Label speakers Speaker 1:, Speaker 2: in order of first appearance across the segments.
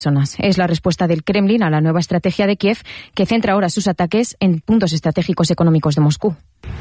Speaker 1: personas. Es la respuesta del Kremlin a la nueva estrategia de Kiev, que centra ahora sus ataques en puntos estratégicos económicos de Moscú.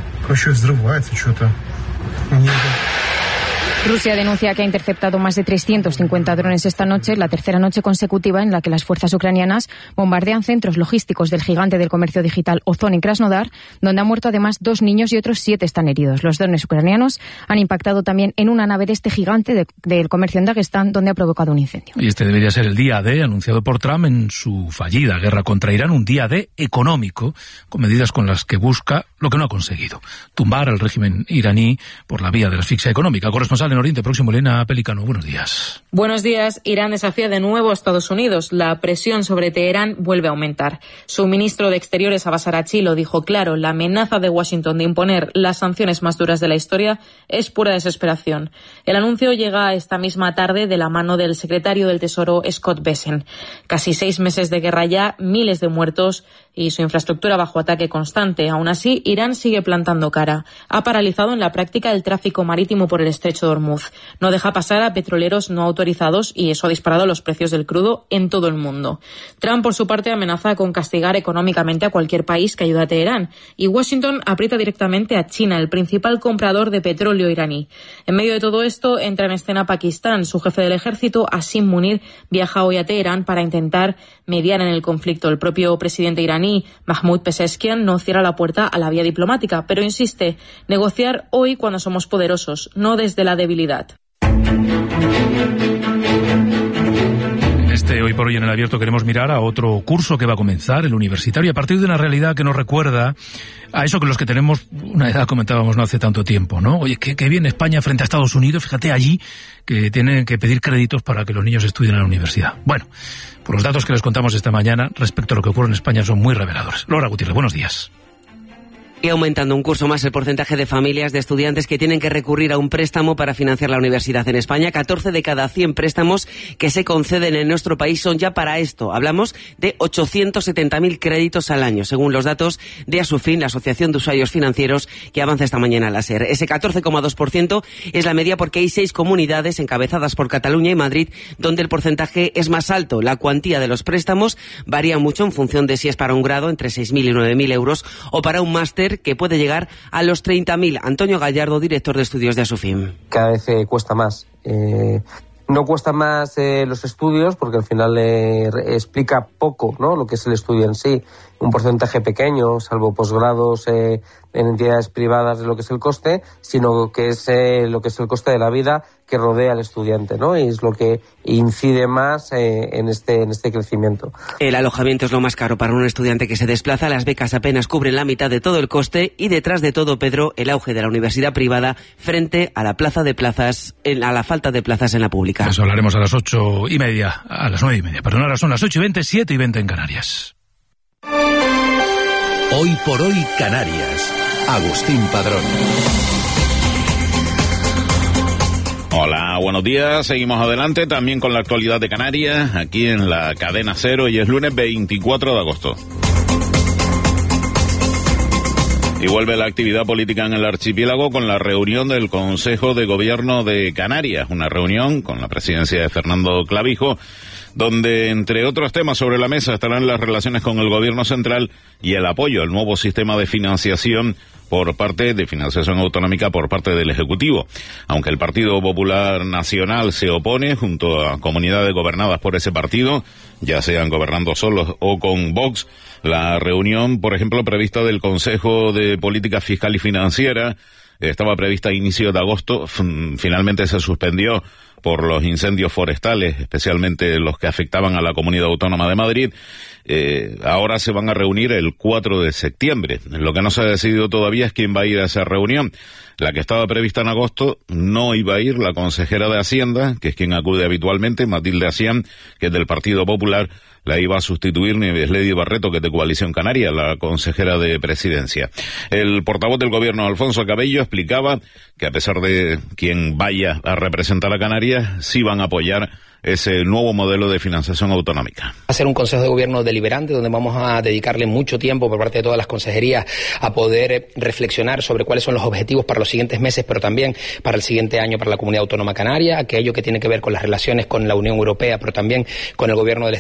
Speaker 1: Rusia denuncia que ha interceptado más de 350 drones esta noche, la tercera noche consecutiva en la que las fuerzas ucranianas bombardean centros logísticos del gigante del comercio digital Ozon en Krasnodar, donde han muerto además 2 niños y otros 7 están heridos. Los drones ucranianos han impactado también en una nave de este gigante del comercio en Dagestán, donde ha provocado un incendio.
Speaker 2: Y este debería ser el día D anunciado por Trump en su fallida guerra contra Irán, un día D económico, con medidas con las que busca lo que no ha conseguido: tumbar al régimen iraní por la vía de la asfixia económica. Corresponsal en Oriente Próximo, Elena Pelicano, buenos días.
Speaker 3: Buenos días. Irán desafía de nuevo a Estados Unidos. La presión sobre Teherán vuelve a aumentar. Su ministro de Exteriores, Abbas Araghchi, lo dijo claro: la amenaza de Washington de imponer las sanciones más duras de la historia es pura desesperación. El anuncio llega esta misma tarde de la mano del secretario del Tesoro, Scott Bessent. Casi 6 meses de guerra ya, miles de muertos y su infraestructura bajo ataque constante. Aún así, Irán sigue plantando cara. Ha paralizado en la práctica el tráfico marítimo por el estrecho de Hormuz. No deja pasar a petroleros no autorizados y eso ha disparado los precios del crudo en todo el mundo. Trump, por su parte, amenaza con castigar económicamente a cualquier país que ayude a Teherán. Y Washington aprieta directamente a China, el principal comprador de petróleo iraní. En medio de todo esto entra en escena Pakistán. Su jefe del ejército, Asim Munir, viaja hoy a Teherán para intentar mediar en el conflicto. El propio presidente iraní, Mahmoud Pezeshkian, no cierra la puerta a la vía diplomática, pero insiste: negociar hoy cuando somos poderosos, no desde la debilidad.
Speaker 2: En este Hoy por Hoy en el Abierto queremos mirar a otro curso que va a comenzar, el universitario, a partir de una realidad que nos recuerda a eso que los que tenemos una edad comentábamos no hace tanto tiempo, ¿no? Oye, qué bien España frente a Estados Unidos, fíjate allí que tienen que pedir créditos para que los niños estudien en la universidad. Bueno, pues los datos que les contamos esta mañana respecto a lo que ocurre en España son muy reveladores. Laura Gutiérrez, buenos días.
Speaker 4: Y aumentando un curso más el porcentaje de familias de estudiantes que tienen que recurrir a un préstamo para financiar la universidad en España. 14 de cada 100 préstamos que se conceden en nuestro país son ya para esto. Hablamos de 870.000 créditos al año, según los datos de Asufin, la Asociación de Usuarios Financieros, que avanza esta mañana a la SER. Ese 14,2% es la media porque hay 6 comunidades encabezadas por Cataluña y Madrid donde el porcentaje es más alto. La cuantía de los préstamos varía mucho en función de si es para un grado, entre 6.000 y 9.000 euros, o para un máster, que puede llegar a los 30.000. Antonio Gallardo, director de estudios de Asufin.
Speaker 5: Cada vez cuesta más. No cuesta más los estudios porque al final explica poco, ¿no?, lo que es el estudio en sí. Un porcentaje pequeño, salvo posgrados en entidades privadas, de lo que es el coste, sino que es lo que es el coste de la vida que rodea al estudiante, ¿no? Y es lo que incide más en este crecimiento.
Speaker 4: El alojamiento es lo más caro para un estudiante que se desplaza. Las becas apenas cubren la mitad de todo el coste y detrás de todo, Pedro, el auge de la universidad privada frente a la falta de plazas en la pública.
Speaker 2: Eso hablaremos a las 8:30, a las 9:30. Perdón, ahora son las 8:20, 7:20 en Canarias.
Speaker 6: Hoy por hoy Canarias. Agustín Padrón.
Speaker 7: Hola, buenos días. Seguimos adelante también con la actualidad de Canarias, aquí en la cadena Cero, y es lunes 24 de agosto. Y vuelve la actividad política en el archipiélago con la reunión del Consejo de Gobierno de Canarias, una reunión con la presidencia de Fernando Clavijo, donde, entre otros temas sobre la mesa, estarán las relaciones con el gobierno central y el apoyo al nuevo sistema de financiación autonómica por parte del Ejecutivo. Aunque el Partido Popular Nacional se opone, junto a comunidades gobernadas por ese partido, ya sean gobernando solos o con Vox, la reunión, por ejemplo, prevista del Consejo de Política Fiscal y Financiera, estaba prevista a inicio de agosto, finalmente se suspendió por los incendios forestales, especialmente los que afectaban a la Comunidad Autónoma de Madrid. Ahora se van a reunir el 4 de septiembre. Lo que no se ha decidido todavía es quién va a ir a esa reunión. La que estaba prevista en agosto no iba a ir la consejera de Hacienda, que es quien acude habitualmente, Matilde Acián, que es del Partido Popular. La iba a sustituir Nieves Ledi Barreto, que es de Coalición Canaria, la consejera de Presidencia. El portavoz del Gobierno, Alfonso Cabello, explicaba que a pesar de quien vaya a representar a Canarias, sí van a apoyar ese nuevo modelo de financiación autonómica.
Speaker 8: Va a ser un Consejo de Gobierno deliberante donde vamos a dedicarle mucho tiempo por parte de todas las consejerías a poder reflexionar sobre cuáles son los objetivos para los siguientes meses, pero también para el siguiente año para la Comunidad Autónoma Canaria, aquello que tiene que ver con las relaciones con la Unión Europea, pero también con el Gobierno del